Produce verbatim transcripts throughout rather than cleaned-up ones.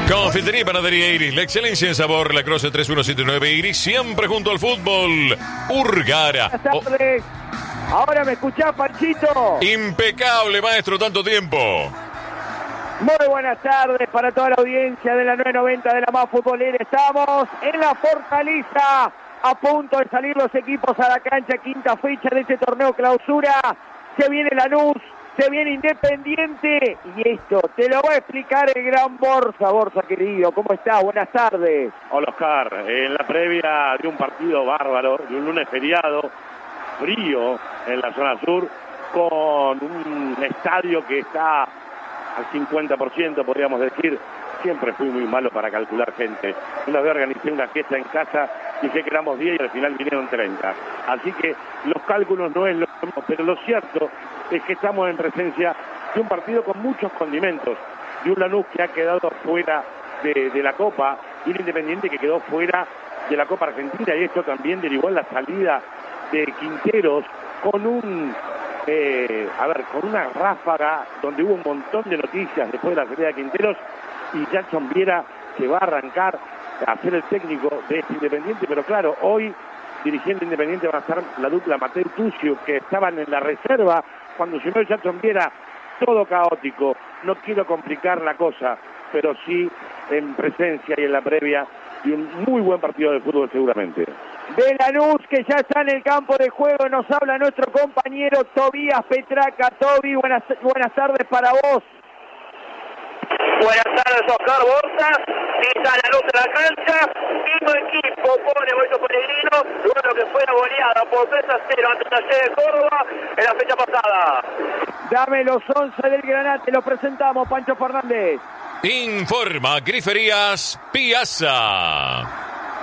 Confitería y Panadería Iris, la excelencia en sabor, la Croce tres uno siete nueve Iris, siempre junto al fútbol. Urgara. Buenas tardes. Oh. Ahora me escuchás, Panchito. Impecable, maestro, tanto tiempo. Muy buenas tardes para toda la audiencia de la nueve noventa de la más futbolera. Estamos en la Fortaleza, a punto de salir los equipos a la cancha, quinta fecha de este torneo clausura. Se viene Lanús, se viene Independiente y esto te lo va a explicar el gran Borja. Borja, querido, ¿cómo estás? Buenas tardes. Hola, Oscar. En la previa de un partido bárbaro, de un lunes feriado, frío en la zona sur, con un estadio que está al cincuenta por ciento, podríamos decir. Siempre fui muy malo para calcular gente. Una vez organicé una fiesta en casa, dije que éramos diez y al final vinieron treinta. Así que los cálculos no es lo mismo, pero lo cierto es que estamos en presencia de un partido con muchos condimentos, de un Lanús que ha quedado fuera de, de la Copa, y un Independiente que quedó fuera de la Copa Argentina, y esto también derivó en la salida de Quinteros con un... Eh, a ver, con una ráfaga donde hubo un montón de noticias después de la salida de Quinteros, y Jackson Viera se va a arrancar a ser el técnico de este Independiente, pero claro, hoy dirigiendo Independiente va a estar la dupla Mateo Tucio, que estaban en la reserva cuando se unió Jackson Viera. Todo caótico, no quiero complicar la cosa, pero sí en presencia y en la previa de un muy buen partido de fútbol seguramente. De Lanús, que ya está en el campo de juego, nos habla nuestro compañero Tobías Petraca. Tobi, buenas, buenas tardes para vos. Buenas tardes, Oscar Borja. Pisa Lanús en la cancha. Mismo equipo pone Boito Pellegrino, luego que fue goleada por tres a cero ante Talleres de Córdoba en la fecha pasada. Dame los once del Granate, los presentamos, Pancho Fernández. Informa Griferías Piazza.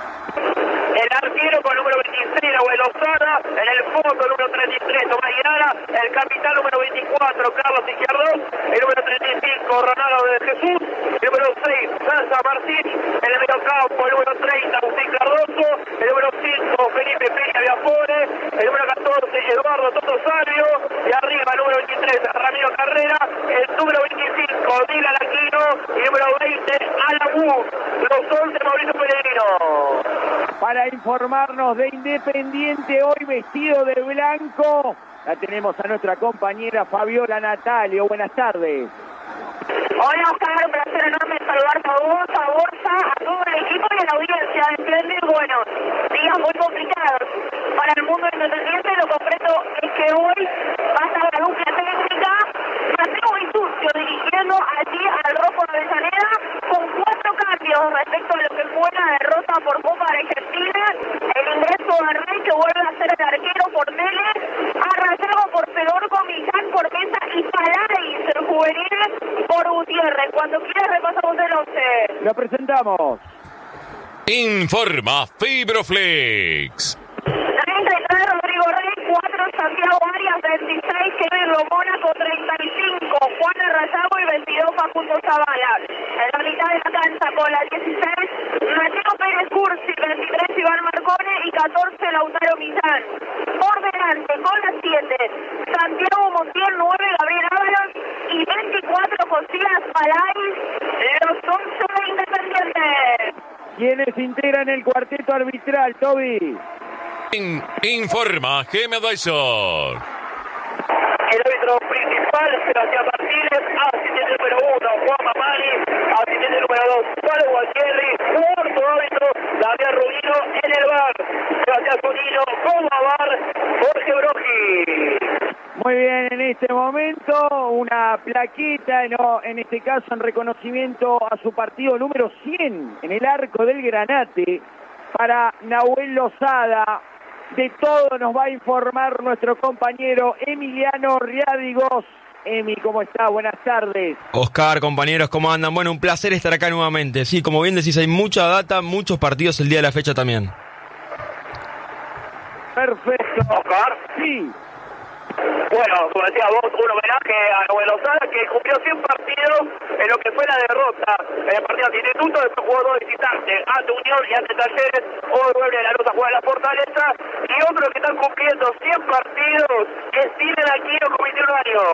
El arquero con número veintiséis, Nahuel Lozada. En el fondo, número treinta y tres, Tomás Guiara. El capitán, número veinticuatro, Carlos Izquierdos. El número treinta y cinco, Ronaldo de Jesús. El número seis, Sansa Martín. En el medio campo, el número treinta, Agustín Cardoso. El número cinco, Felipe Peña Viafore. El número catorce, Eduardo Toto Salvio. Y arriba, el número veintitrés, Ramiro Carrera. El número veinticinco, Dylan Aquino. Y el número veinte, Alamú. Los once, Mauricio Pellegrino. Para informarnos de Independiente, hoy vestido de blanco, la tenemos a nuestra compañera Fabiola Natalio. Buenas tardes. Hola, Oscar, un placer enorme saludarte a vos, a Borja, a todo el equipo y a la audiencia. Entender, bueno, días muy complicados para el mundo independiente. Lo concreto es que hoy va a estar la dupla técnica Mateo Itucio dirigiendo allí al Rojo de Avellaneda, con cuatro cambios respecto a lo que fue la derrota por Copa Argentina. El ingreso de Rey, que vuelve a ser el arquero por Tele, Arrayado por Fedorco, Millán por Mesa y Paladis, el juvenil, por Gutiérrez. Cuando quieras repasamos el once. Lo presentamos. Informa Fibroflex. treinta y tres, Rodrigo Rey. cuatro, Santiago Arias. veintiséis, Kevin Romona con treinta y cinco, Juan Arrayado. Y veintidós, Facundo Zavala. En la mitad de la cancha con la dieciséis, Mateo Pérez Cursi. veintitrés, Iván Marcone. Y catorce, Lautaro Millán. Por delante con la siete, Santiago Montiel. nueve, Gabriel Ábalos. Y veinticuatro, Josías Palais. Los once de Independiente. ¿Quiénes integran el cuarteto arbitral, Toby? In, informa Geme Advisor. El árbitro principal, Sebastián Martínez. Asistente número uno, Juan Mamani. Asistente número dos, Pablo Gualtieri. Cuarto árbitro, Damián Rubino. En el bar, Sebastián Zunino. Como bar, Jorge Brogi. Muy bien, en este momento una plaquita, no, en este caso en reconocimiento a su partido número cien en el arco del Granate para Nahuel Lozada. De todo nos va a informar nuestro compañero Emiliano Riadigos. Emi, ¿cómo está? Buenas tardes. Oscar, compañeros, ¿cómo andan? Bueno, un placer estar acá nuevamente. Sí, como bien decís, hay mucha data, muchos partidos el día de la fecha también. Perfecto. Oscar. Sí. Bueno, como decía vos, un homenaje a Nahuel Lozada, que cumplió cien partidos en lo que fue la derrota en el partido de Instituto, después jugó dos visitantes, ante Unión y ante Talleres, hoy vuelve la nota a jugar la Fortaleza, y otros que están cumpliendo cien partidos, es Steven Aquino con veintiún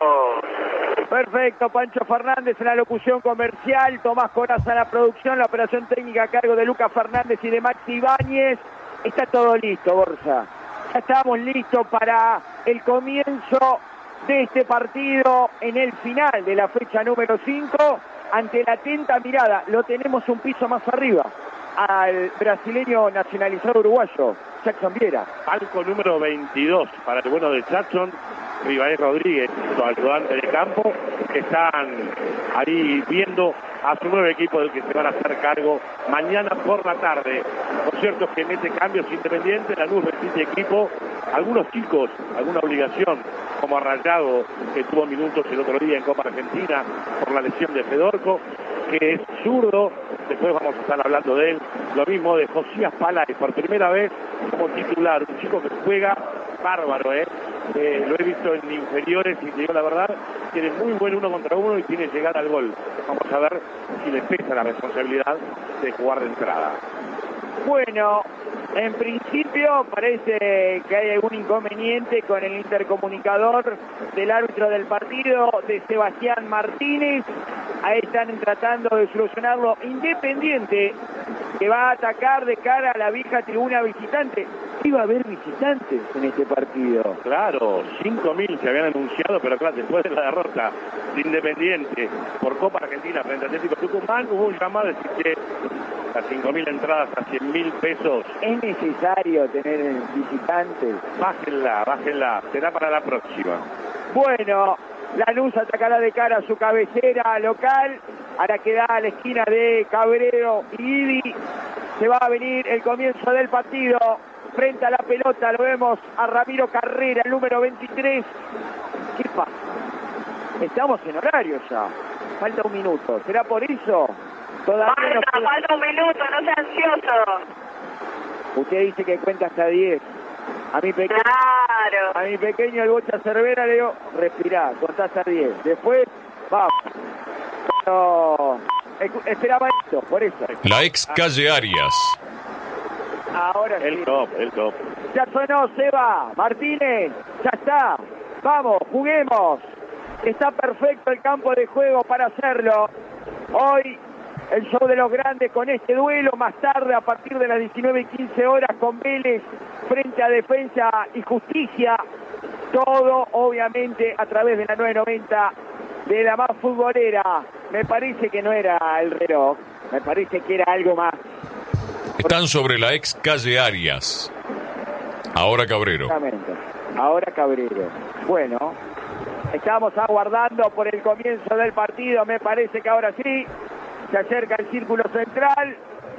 años. Perfecto, Pancho Fernández en la locución comercial, Tomás Coraza en la producción, la operación técnica a cargo de Lucas Fernández y de Maxi Ibáñez. Está todo listo, Borja. Ya estamos listos para el comienzo de este partido en el final de la fecha número cinco. Ante la atenta mirada, lo tenemos un piso más arriba, al brasileño nacionalizado uruguayo, Jackson Viera. Palco número veintidós para el bueno de Jackson, Rivaez Rodríguez, su ayudante de campo, que están ahí viendo a su nuevo equipo del que se van a hacer cargo mañana por la tarde. Por cierto, que en este cambio es Independiente, la luz repite equipo, algunos chicos, alguna obligación, como Arrayado, que tuvo minutos el otro día en Copa Argentina por la lesión de Fedorco, que es zurdo, después vamos a estar hablando de él. Lo mismo de Josías Palay, por primera vez como titular, un chico que juega bárbaro, ¿eh? Eh, lo he visto en inferiores y te digo la verdad, tiene muy buen uno contra uno y tiene llegada al gol. Vamos a ver si le pesa la responsabilidad de jugar de entrada. Bueno, en principio parece que hay algún inconveniente con el intercomunicador del árbitro del partido, de Sebastián Martínez. Ahí están tratando de solucionarlo. Independiente, que va a atacar de cara a la vieja tribuna visitante. Iba a haber visitantes en este partido. Claro, cinco mil se habían anunciado, pero claro, después de la derrota de Independiente por Copa Argentina frente a Atlético Tucumán, hubo un llamado de decir que las cinco mil entradas a cien mil pesos. ¿Es necesario tener visitantes? Bájenla, bájenla, será para la próxima. Bueno, Lanús atacará de cara a su cabecera local, ahora queda a la esquina de Cabrero y Idi. Se va a venir el comienzo del partido. Frente a la pelota lo vemos a Ramiro Carrera, el número veintitrés. ¿Qué pasa? Estamos en horario ya. Falta un minuto. ¿Será por eso? Todavía Falta, no... falta un minuto, no sea ansioso. Usted dice que cuenta hasta diez. A mi pequeño, Claro. a mi pequeño el Bocha Cervera le digo, respirá, contá hasta diez. Después, vamos. Pero, escu- esperaba esto, por eso. La ex calle Arias. Ahora sí. El top, el top. Ya sonó Seba Martínez, ya está. Vamos, juguemos. Está perfecto el campo de juego para hacerlo. Hoy el show de los grandes con este duelo. Más tarde, a partir de las diecinueve y quince horas, con Vélez frente a Defensa y Justicia. Todo, obviamente, a través de la nueve noventa de la más futbolera. Me parece que no era el reloj. Me parece que era algo más. Están sobre la ex calle Arias. Ahora Cabrero. Exactamente. Ahora Cabrero. Bueno, estamos aguardando por el comienzo del partido. Me parece que ahora sí. Se acerca el círculo central.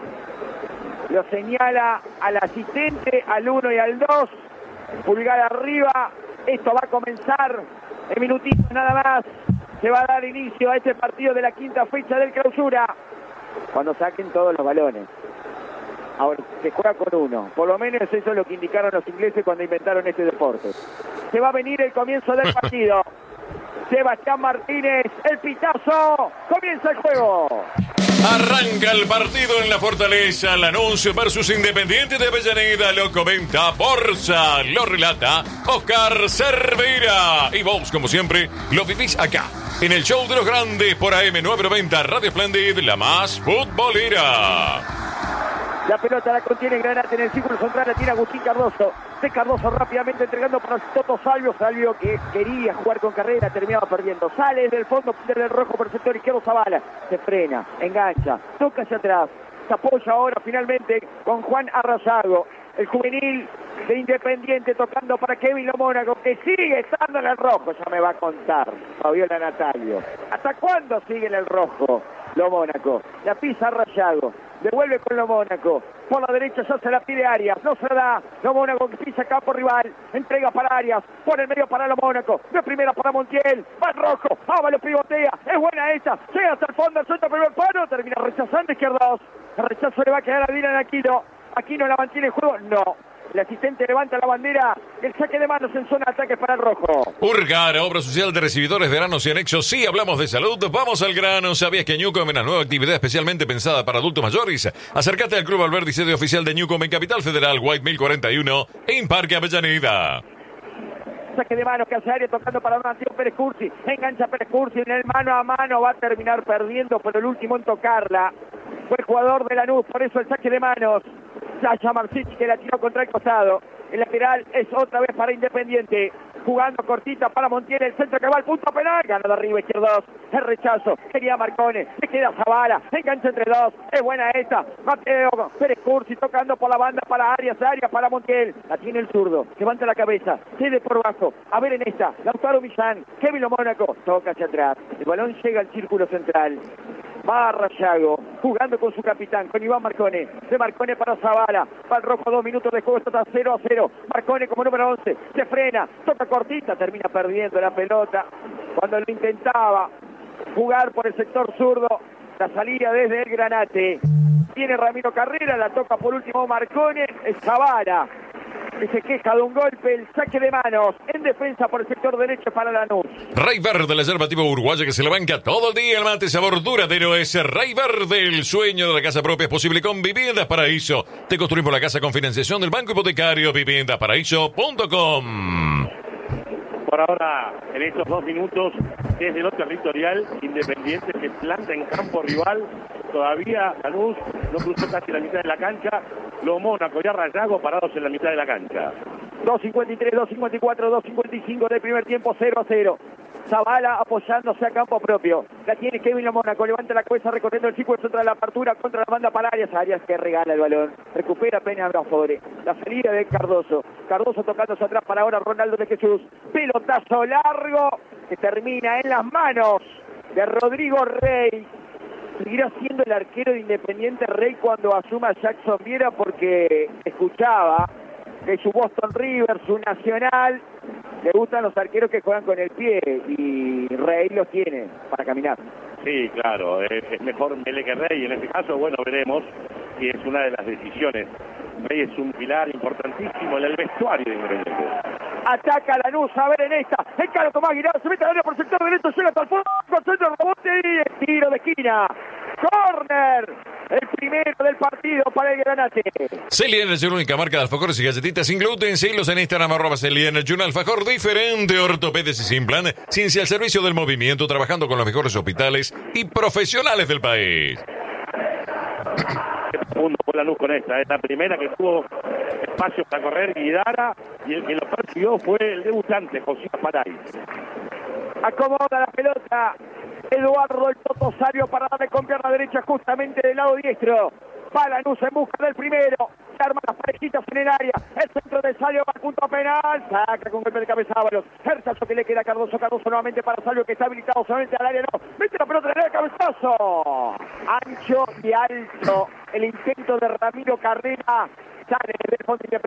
Lo señala al asistente, al uno y al dos. Pulgar arriba. Esto va a comenzar en minutitos nada más. Se va a dar inicio a este partido de la quinta fecha del Clausura. Cuando saquen todos los balones. Ahora se juega con uno. Por lo menos eso es lo que indicaron los ingleses cuando inventaron este deporte. Se va a venir el comienzo del partido. Sebastián Martínez, el pitazo. Comienza el juego. Arranca el partido en la Fortaleza. Lanús versus Independiente de Avellaneda. Lo comenta Borsa. Lo relata Oscar Cerveira. Y vos, como siempre, lo vivís acá, en el show de los grandes por A M nueve noventa Radio Splendid, la más futbolera. La pelota la contiene Granate en el círculo central, la tiene Agustín Cardoso. De Cardoso rápidamente entregando para Toto Salvio. Salvio que quería jugar con Carrera, terminaba perdiendo. Sale del fondo del rojo por el sector izquierdo Zavala. Se frena, engancha, toca hacia atrás. Se apoya ahora finalmente con Juan Arrazago. El juvenil de Independiente tocando para Kevin Lo Mónaco, que sigue estando en el rojo. Ya me va a contar Fabiola Natalio. ¿Hasta cuándo sigue en el rojo Lo Mónaco? La pisa Arrazago. Devuelve con Lo Mónaco. Por la derecha ya se la pide Arias. No se la da. Lo Mónaco que pisa acá por rival. Entrega para Arias. Por el medio para Lo Mónaco. De primera para Montiel. Va el rojo. Ábalo pivotea. Es buena esa. Llega hasta el fondo. Suelta el primer palo. Termina rechazando izquierdos. El rechazo le va a quedar a Dylan Aquino. Aquino la mantiene en juego. No. El asistente levanta la bandera. El saque de manos en zona de ataque para el rojo. Urgar, obra social de recibidores de granos y anexos. Sí, hablamos de salud. Vamos al grano. ¿Sabías que Newcom es una nueva actividad especialmente pensada para adultos mayores? Acércate al Club Alberdi, sede oficial de Newcom en Capital Federal, White mil cuarenta y uno, en Parque Avellaneda. Saque de mano que hace área tocando para Donatio Pérez Cursi. Engancha Pérez Cursi en el mano a mano. Va a terminar perdiendo, pero el último en tocarla fue el jugador de Lanús. Por eso el saque de manos. Sasha Marcici que la tiró contra el costado. El lateral es otra vez para Independiente. Jugando cortita para Montiel. El centro que va al punto penal. Gana de arriba izquierdos. El rechazo. Quería Marcone. Le queda Zavala. Engancha entre dos. Es buena esta. Mateo Pérez Cursi tocando por la banda para Arias. Arias para Montiel. La tiene el zurdo. Levanta la cabeza. Cede por bajo. A ver en esta. Lautaro Millán. Kevin Lo Mónaco. Toca hacia atrás. El balón llega al círculo central. Va a Rayago, jugando con su capitán, con Iván Marcone. De Marcone para Zavala. Para el rojo, dos minutos de juego, está cero a cero. Marcone como número once. Se frena, toca cortita, termina perdiendo la pelota. Cuando lo intentaba jugar por el sector zurdo, la salida desde el Granate. Tiene Ramiro Carrera, la toca por último Marcone. Es Zavala, que se queja de un golpe, el saque de manos en defensa por el sector derecho para Lanús. Rey Verde, la yerba tipo uruguaya que se le banca todo el día. El mate sabor duradero es Rey Verde. El sueño de la casa propia es posible con Viviendas Paraíso. Te construimos la casa con financiación del Banco Hipotecario. viviendas paraíso punto com. Por ahora, en estos dos minutos, desde lo territorial, Independiente se planta en campo rival. Todavía Lanús no cruzó casi la mitad de la cancha. Los Mónaco y Rayago parados en la mitad de la cancha. dos cincuenta y tres, dos cincuenta y cuatro, dos cincuenta y cinco del primer tiempo, cero a cero. Zavala apoyándose a campo propio. La tiene Kevin Lo Mónaco, levanta la cabeza recorriendo el círculo central de la apertura contra la banda para Arias. Arias que regala el balón. Recupera Peña Brafore. La salida de Cardoso. Cardoso tocándose atrás para ahora Ronaldo de Jesús. Pelotazo largo que termina en las manos de Rodrigo Rey. Seguirá siendo el arquero de Independiente Rey cuando asuma Jackson Viera, porque escuchaba que su Boston River, su Nacional, le gustan los arqueros que juegan con el pie y Rey los tiene para caminar. Sí, claro, es, es mejor Mele que Rey. En este caso, bueno, veremos si es una de las decisiones. Rey es un pilar importantísimo en el vestuario de Independiente. Ataca Lanús, a ver en esta. El caro Tomás Guirado, se mete al área por el sector derecho, llega hasta el fondo, centro, rebote y tiro de esquina. Corner, el primero del partido para el Granate. Celien es la única marca de alfajores y galletitas sin gluten. Síguelos en Instagram, arroba Celien. Un alfajor diferente, ortopedes y sin plan. Ciencia al servicio del movimiento, trabajando con los mejores hospitales y profesionales del país. Segundo fue Lanús con esta, es la primera que tuvo espacio para correr Guidara, y el que lo persiguió fue el debutante, José Paray. Acomoda la pelota Eduardo el Toto Sabio para darle con pierna derecha justamente del lado diestro. Va Lanús en busca del primero. Se arman las parejitas en el área. El centro de Salio va al punto penal. Saca con golpe de cabeza Ábalos. El rechazo que le queda a Cardoso. Cardoso nuevamente para Salio, que está habilitado solamente al área. No, mete la pelota en el área, cabezazo. Ancho y alto. El intento de Ramiro Carrera. Sale del fondo.